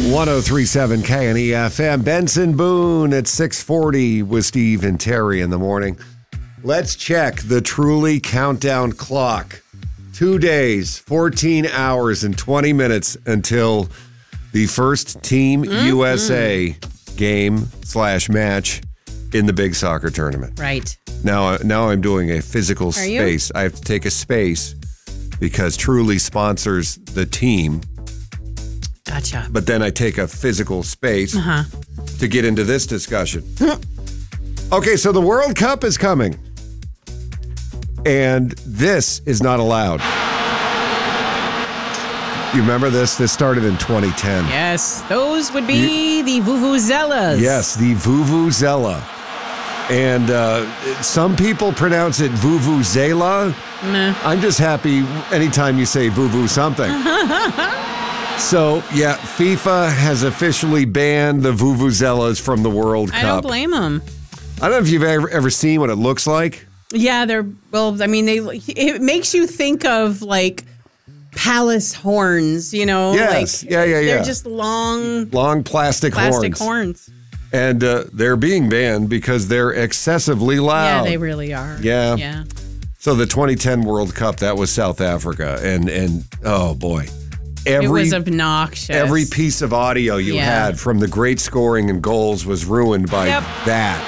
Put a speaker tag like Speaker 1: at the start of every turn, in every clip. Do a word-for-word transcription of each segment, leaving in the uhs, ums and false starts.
Speaker 1: ten thirty-seven K N E F M. Benson Boone at six forty with Steve and Terry in the morning. Let's check the Truly countdown clock. Two days, fourteen hours, and twenty minutes until the first Team mm-hmm. U S A game slash match in the big soccer tournament.
Speaker 2: Right.
Speaker 1: Now, now I'm doing a physical
Speaker 2: Are
Speaker 1: space.
Speaker 2: You?
Speaker 1: I have to take a space because Truly sponsors the team.
Speaker 2: Gotcha.
Speaker 1: But then I take a physical space
Speaker 2: uh-huh.
Speaker 1: to get into this discussion. Okay, so the World Cup is coming. And this is not allowed. You remember this? This started in twenty ten.
Speaker 2: Yes, those would be you, the vuvuzelas.
Speaker 1: Yes, the vuvuzela. And uh, some people pronounce it vuvuzela.
Speaker 2: Nah.
Speaker 1: I'm just happy anytime you say vuvu something. So, yeah, FIFA has officially banned the vuvuzelas from the World Cup.
Speaker 2: I don't blame them.
Speaker 1: I don't know if you've ever, ever seen what it looks like.
Speaker 2: Yeah, they're, well, I mean, they. It makes you think of, like, palace horns, you know?
Speaker 1: Yes,
Speaker 2: like,
Speaker 1: yeah, yeah, yeah.
Speaker 2: They're just long...
Speaker 1: Long plastic,
Speaker 2: plastic
Speaker 1: horns.
Speaker 2: horns.
Speaker 1: And uh, they're being banned because they're excessively loud.
Speaker 2: Yeah, they really are.
Speaker 1: Yeah.
Speaker 2: Yeah.
Speaker 1: So the twenty ten World Cup, that was South Africa. And, and oh, boy. Every,
Speaker 2: it was obnoxious.
Speaker 1: Every piece of audio you
Speaker 2: yeah.
Speaker 1: had from the great scoring and goals was ruined by
Speaker 2: yep.
Speaker 1: that.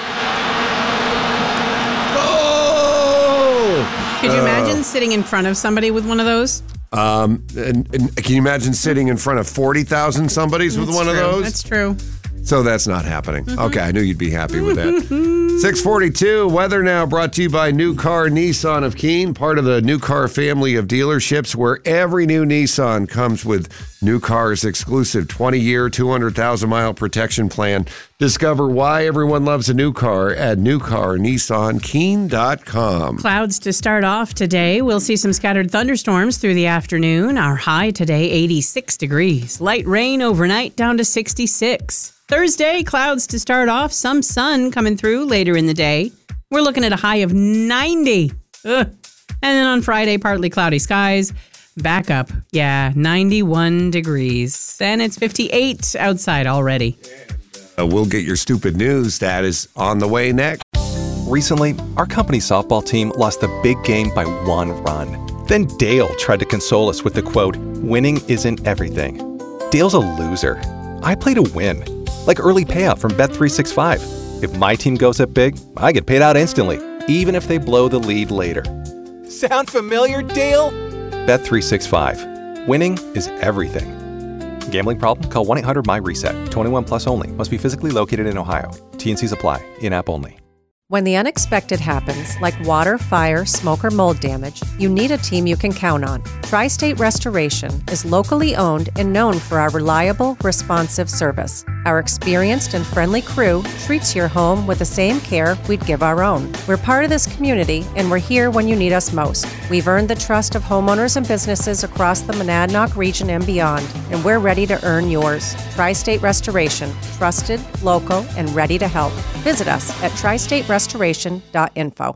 Speaker 2: Could you imagine uh, sitting in front of somebody with one of those?
Speaker 1: Um, and, and can you imagine sitting in front of forty thousand somebodies with
Speaker 2: that's
Speaker 1: one
Speaker 2: true.
Speaker 1: of those?
Speaker 2: That's true.
Speaker 1: So that's not happening.
Speaker 2: Mm-hmm.
Speaker 1: Okay, I knew you'd be happy with that. six forty-two, weather now brought to you by New Car Nissan of Keene, part of the New Car family of dealerships where every new Nissan comes with New Car's exclusive twenty-year, two hundred thousand mile protection plan. Discover why everyone loves a new car at new car nissan keene dot com.
Speaker 2: Clouds to start off today. We'll see some scattered thunderstorms through the afternoon. Our high today, eighty-six degrees. Light rain overnight down to sixty-six. Thursday, clouds to start off. Some sun coming through later in the day. We're looking at a high of ninety. Ugh. And then on Friday, partly cloudy skies. Back up. Yeah, ninety-one degrees. And it's fifty-eight outside already.
Speaker 1: Uh, we'll get your stupid news. That is on the way next.
Speaker 3: Recently, our company softball team lost the big game by one run. Then Dale tried to console us with the quote, "Winning isn't everything." Dale's a loser. I play to win. Like early payout from Bet three sixty-five. If my team goes up big, I get paid out instantly, even if they blow the lead later. Sound familiar, Dale? Bet three sixty-five. Winning is everything. Gambling problem? Call one eight hundred M Y reset. twenty-one plus only. Must be physically located in Ohio. T and C's apply. In-app only.
Speaker 4: When the unexpected happens, like water, fire, smoke, or mold damage, you need a team you can count on. Tri-State Restoration is locally owned and known for our reliable, responsive service. Our experienced and friendly crew treats your home with the same care we'd give our own. We're part of this community, and we're here when you need us most. We've earned the trust of homeowners and businesses across the Monadnock region and beyond, and we're ready to earn yours. Tri-State Restoration, trusted, local, and ready to help. Visit us at tri state restoration dot info.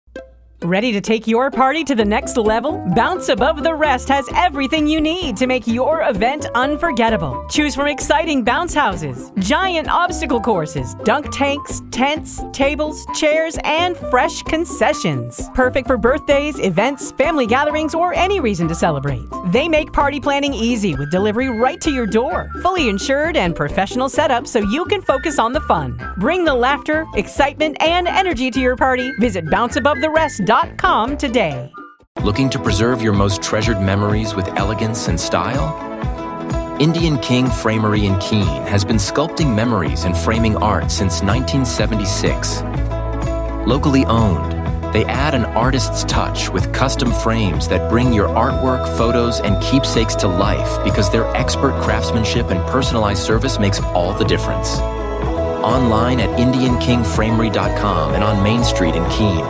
Speaker 5: Ready to take your party to the next level? Bounce Above the Rest has everything you need to make your event unforgettable. Choose from exciting bounce houses, giant obstacle courses, dunk tanks, tents, tables, chairs, and fresh concessions. Perfect for birthdays, events, family gatherings, or any reason to celebrate. They make party planning easy with delivery right to your door. Fully insured and professional setup so you can focus on the fun. Bring the laughter, excitement, and energy to your party. Visit bounce above the rest dot com today.
Speaker 6: Looking to preserve your most treasured memories with elegance and style? Indian King Framery in Keene has been sculpting memories and framing art since nineteen seventy-six. Locally owned, they add an artist's touch with custom frames that bring your artwork, photos, and keepsakes to life because their expert craftsmanship and personalized service makes all the difference. Online at indian king framery dot com and on Main Street in Keene.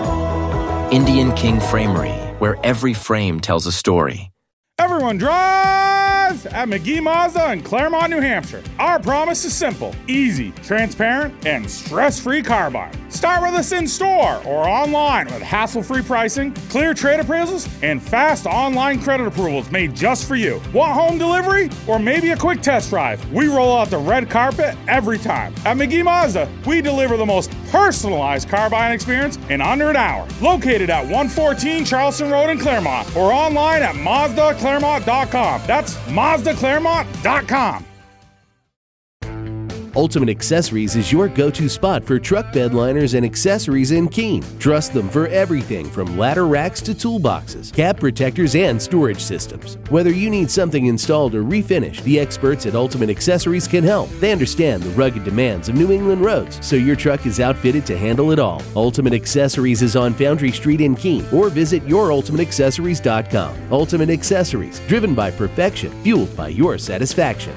Speaker 6: Indian King Framery, where every frame tells a story.
Speaker 7: Everyone drive guys at McGee Mazda in Claremont, New Hampshire. Our promise is simple, easy, transparent, and stress-free car buying. Start with us in store or online with hassle-free pricing, clear trade appraisals, and fast online credit approvals made just for you. Want home delivery or maybe a quick test drive? We roll out the red carpet every time. At McGee Mazda, we deliver the most personalized car buying experience in under an hour. Located at one fourteen Charleston Road in Claremont or online at Mazda Claremont dot com. That's Mazda Claremont dot com.
Speaker 8: Ultimate Accessories is your go-to spot for truck bed liners and accessories in Keene. Trust them for everything from ladder racks to toolboxes, cab protectors, and storage systems. Whether you need something installed or refinished, the experts at Ultimate Accessories can help. They understand the rugged demands of New England roads, so your truck is outfitted to handle it all. Ultimate Accessories is on Foundry Street in Keene, or visit your ultimate accessories dot com. Ultimate Accessories, driven by perfection, fueled by your satisfaction.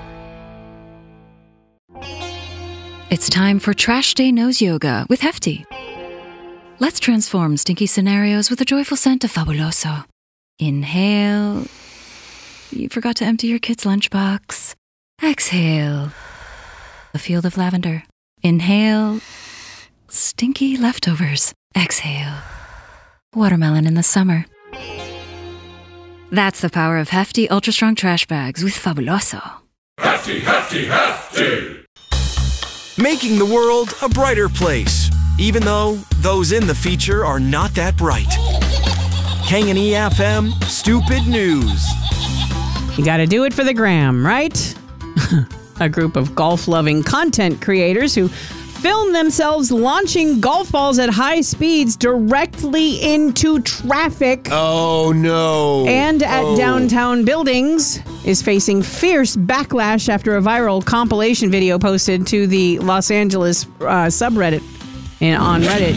Speaker 9: It's time for Trash Day Nose Yoga with Hefty. Let's transform stinky scenarios with a joyful scent of Fabuloso. Inhale. You forgot to empty your kid's lunchbox. Exhale. A field of lavender. Inhale. Stinky leftovers. Exhale. Watermelon in the summer. That's the power of Hefty Ultra Strong Trash Bags with Fabuloso.
Speaker 10: Hefty, Hefty, Hefty!
Speaker 11: Making the world a brighter place, even though those in the feature are not that bright. K N E F M Stupid News.
Speaker 2: You got to do it for the gram, right? A group of golf-loving content creators who film themselves launching golf balls at high speeds directly into traffic.
Speaker 1: Oh, no.
Speaker 2: And at
Speaker 1: oh.
Speaker 2: downtown buildings is facing fierce backlash after a viral compilation video posted to the Los Angeles uh, subreddit and on Reddit.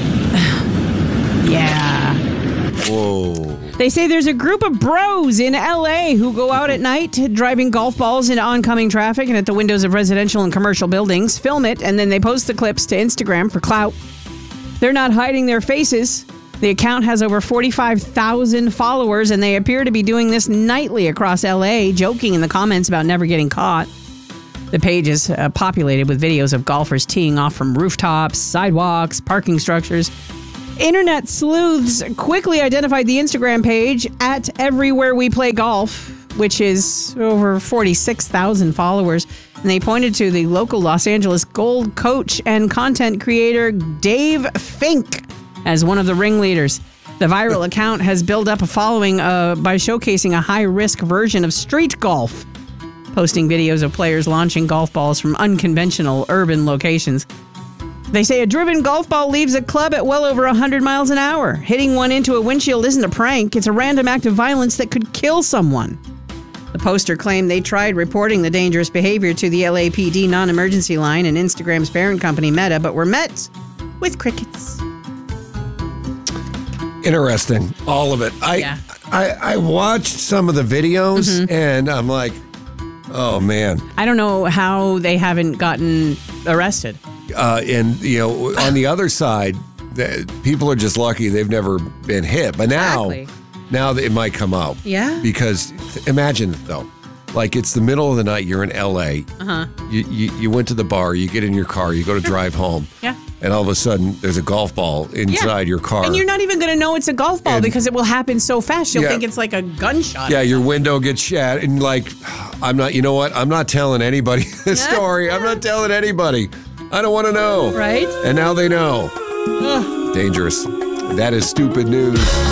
Speaker 2: Yeah.
Speaker 1: Whoa.
Speaker 2: They say there's a group of bros in L A who go out at night driving golf balls into oncoming traffic and at the windows of residential and commercial buildings, film it, and then they post the clips to Instagram for clout. They're not hiding their faces. The account has over forty-five thousand followers, and they appear to be doing this nightly across L A, joking in the comments about never getting caught. The page is uh, populated with videos of golfers teeing off from rooftops, sidewalks, parking structures. Internet sleuths quickly identified the Instagram page at Everywhere We Play Golf, which is over forty-six thousand followers. And they pointed to the local Los Angeles Gold coach and content creator Dave Fink as one of the ringleaders. The viral account has built up a following uh, by showcasing a high-risk version of street golf, posting videos of players launching golf balls from unconventional urban locations. They say a driven golf ball leaves a club at well over one hundred miles an hour. Hitting one into a windshield isn't a prank. It's a random act of violence that could kill someone. The poster claimed they tried reporting the dangerous behavior to the L A P D non-emergency line and Instagram's parent company Meta, but were met with crickets.
Speaker 1: Interesting. All of it. I,
Speaker 2: Yeah.
Speaker 1: I, I watched some of the videos
Speaker 2: Mhm.
Speaker 1: and I'm like, oh, man.
Speaker 2: I don't know how they haven't gotten arrested.
Speaker 1: Uh, and, you know, on the other side, the, people are just lucky they've never been hit. But now,
Speaker 2: Exactly.
Speaker 1: now it might come out.
Speaker 2: Yeah.
Speaker 1: Because imagine it, though. Like, it's the middle of the night. You're in L A.
Speaker 2: Uh-huh.
Speaker 1: You, you, you went to the bar. You get in your car. You go to drive home.
Speaker 2: Yeah.
Speaker 1: And all of a sudden, there's a golf ball inside your car.
Speaker 2: And you're not even going to know it's a golf ball
Speaker 1: And-
Speaker 2: because it will happen so fast. You'll
Speaker 1: Yeah.
Speaker 2: think it's like a gunshot.
Speaker 1: Yeah, your window gets shattered. And, like, I'm not, you know what? I'm not telling anybody this story. I'm not telling anybody. I don't want to know.
Speaker 2: Right?
Speaker 1: And now they know. Dangerous. That is stupid news.